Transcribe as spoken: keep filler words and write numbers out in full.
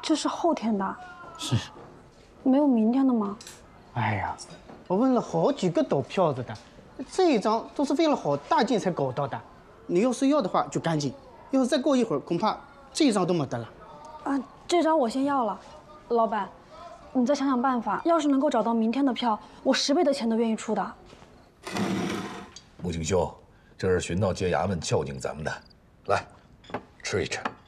这是后天的。 是。 没有明天的吗？ 哎呀，我问了好几个倒票子的，这一张都是费了好大劲才搞到的。你要是要的话就赶紧，要是再过一会儿，恐怕这一张都没得了。 啊，这张我先要了。老板，你再想想办法。要是能够找到明天的票，我十倍的钱都愿意出的。 穆景修，这是巡道街衙门孝敬咱们的，来，吃一吃。